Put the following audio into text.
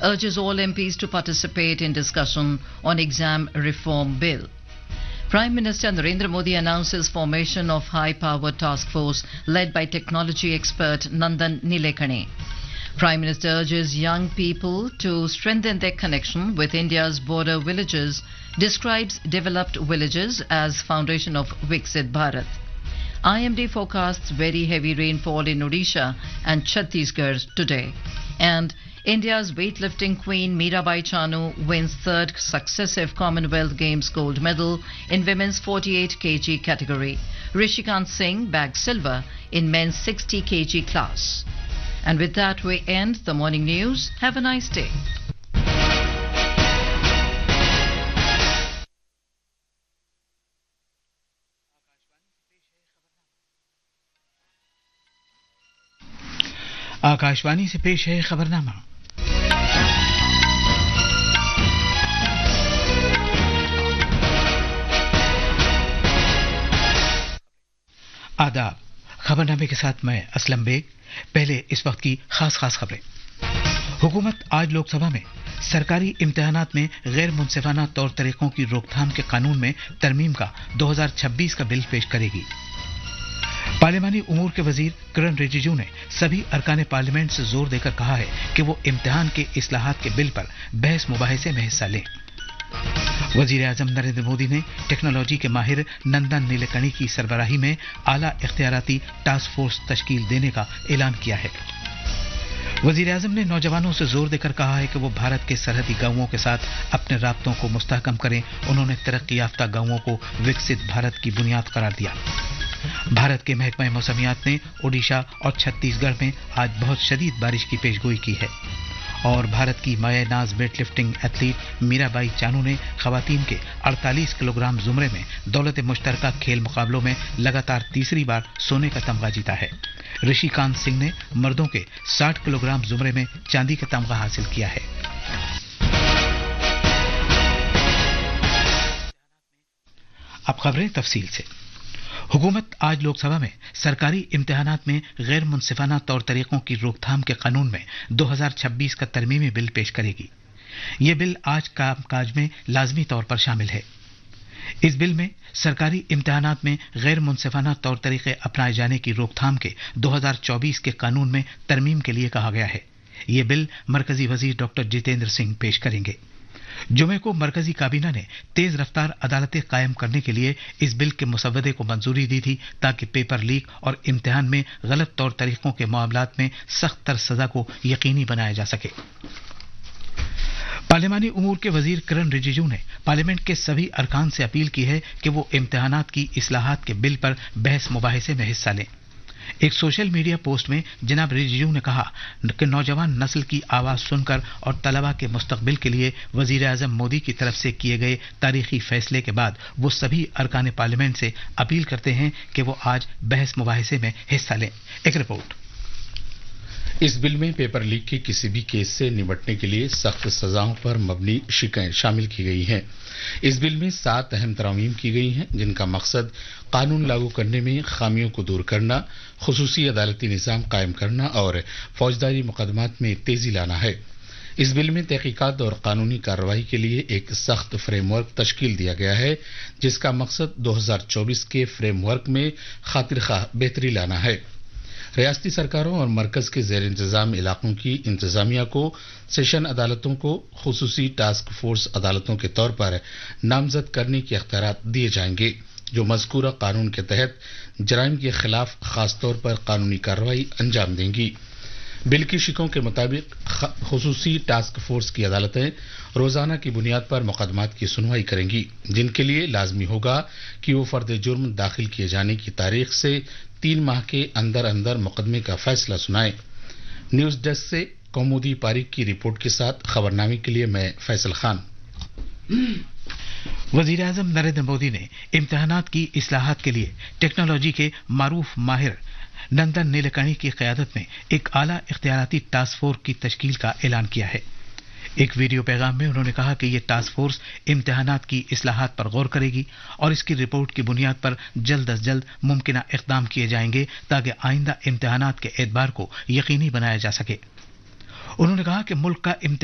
urges all MPs to participate in discussion on exam reform bill. Prime Minister Narendra Modi announces formation of high-powered task force led by technology expert Nandan Nilekani. Prime Minister urges young people to strengthen their connection with India's border villages, describes developed villages as foundation of Viksit Bharat. IMD forecasts very heavy rainfall in Odisha and Chhattisgarh today. And India's weightlifting queen Mirabai Chanu wins third successive Commonwealth Games gold medal in women's 48 kg category. Rishikant Singh bagged silver in men's 60 kg class. And with that, we end the morning news. Have a nice day. Akashvani से पेश है खबरनामा। आदाब। खबरनामे के साथ मैं Aslam bag. पहले इस वक्त की खास खबरें। हुकूमत आज लोकसभा में सरकारी इम्तिहानात में गैर मुनसिफाना तौर तरीकों की रोकथाम के कानून में तरमीम का 2026 का बिल पेश करेगी। पार्लिमानी उमूर के वजीर किरण रिजिजू ने सभी अरकान पार्लियामेंट से जोर देकर कहा है कि वो इम्तिहान के इस्लाहात के बिल पर बहस मुबाहिसे में हिस्सा लें। वजीर आजम नरेंद्र मोदी ने टेक्नोलॉजी के माहिर नंदन नीलेकणी की सरबराही में आला इख्तियाराती टास्क फोर्स तश्कील देने का ऐलान किया है। वजीर आजम ने नौजवानों से जोर देकर कहा है कि वो भारत के सरहदी गांवों के साथ अपने राब्तों को मुस्तहकम करें। उन्होंने तरक्की याफ्ता गांवों को विकसित भारत की बुनियाद करार दिया। भारत के महकमा मौसमियात ने ओडिशा और छत्तीसगढ़ में आज बहुत शदीद बारिश की पेशगोई की है। और भारत की माए नाज weight lifting athlete Mirabai Chanu ने खवातीन के 48 किलोग्राम जुमरे में दौलत मुश्तरका खेल मुकाबलों में लगातार तीसरी बार सोने का तमगा जीता है। ऋषिकांत सिंह ने मर्दों के 60 किलोग्राम जुमरे में चांदी का तमगा हासिल किया है। अब खबरें तफसील से। हुकूमत आज लोकसभा में सरकारी इम्तिहानात में गैर मुनसिफाना तौर तरीकों की रोकथाम के कानून में 2026 का तरमीमी बिल पेश करेगी। यह बिल आज कामकाज में लाजमी तौर पर शामिल है। इस बिल में सरकारी इम्तिहानात में गैर मुनसिफाना तौर तरीके अपनाए जाने की रोकथाम के 2024 के कानून में तरमीम के लिए कहा गया है। यह बिल मरकजी वजीर डॉक्टर जितेंद्र सिंह पेश करेंगे। जुमे को मरकजी काबीना ने तेज रफ्तार अदालतें कायम करने के लिए इस बिल के मुसव्वदे को मंजूरी दी थी ताकि पेपर लीक और इम्तिहान में गलत तौर तरीकों के मामलात में सख्त तर सजा को यकीनी बनाया जा सके। पार्लिमानी उमूर के वजीर किरण रिजिजू ने पार्लियामेंट के सभी अरकान से अपील की है कि वो इम्तिहानात की इस्लाहात के बिल पर बहस मुबाहिसे में हिस्सा लें। एक सोशल मीडिया पोस्ट में जनाब रिजिजू ने कहा कि नौजवान नस्ल की आवाज सुनकर और तलबा के मुस्तकबिल के लिए वजीर आजम मोदी की तरफ से किए गए तारीखी फैसले के बाद वो सभी अरकान पार्लियामेंट से अपील करते हैं कि वो आज बहस मुबाहिसे में हिस्सा लें। एक रिपोर्ट। इस बिल में पेपर लीक के किसी भी केस से निपटने के लिए सख्त सजाओं पर मबनी शिकायत शामिल की गई हैं। इस बिल में 7 अहम तरमीम की गई हैं जिनका मकसद कानून लागू करने में खामियों को दूर करना, खुसूसी अदालती निज़ाम कायम करना और फौजदारी मुकदमात में तेजी लाना है। इस बिल में तहकीकात और कानूनी कार्रवाई के लिए एक सख्त फ्रेमवर्क तश्कील दिया गया है जिसका मकसद 2024 के फ्रेमवर्क में खातिरख्वाह बेहतरी लाना है। रियासती सरकारों और मरकज के जेर इंतजाम इलाकों की इंतजामिया को सेशन अदालतों को खुसूसी टास्क फोर्स अदालतों के तौर पर नामजद करने के अख्तियारात दिए जाएंगे जो मज़कूरा कानून के तहत जराइम के खिलाफ खासतौर पर कानूनी कार्रवाई अंजाम देंगी। बिल की शिकों के मुताबिक खुसूसी टास्क फोर्स की अदालतें रोजाना की बुनियाद पर मुकदमात की सुनवाई करेंगी जिनके लिए लाजमी होगा कि वो फर्द जुर्म दाखिल किए जाने की तारीख से 3 माह के अंदर अंदर मुकदमे का फैसला सुनाएं। न्यूज डेस्क से कौमुदी पारिक की रिपोर्ट के साथ खबरनामे के लिए मैं फैसल खान। वजीर आजम नरेंद्र मोदी ने इम्तिहानात की इस्लाहात के लिए टेक्नोलॉजी के मारूफ माहिर नंदन नीलेकणी की क़यादत में एक आला इख्तियाराती टास्क फोर्स की तश्कील का ऐलान किया है। एक वीडियो पैगाम में उन्होंने कहा कि यह टास्क फोर्स इम्तिहानात की इस्लाहात पर गौर करेगी और इसकी रिपोर्ट की बुनियाद पर जल्द अज जल्द मुमकिन इक़दाम किए जाएंगे ताकि आइंदा इम्तिहानात के एतबार को यकीनी बनाया जा सके। उन्होंने कहा कि मुल्क का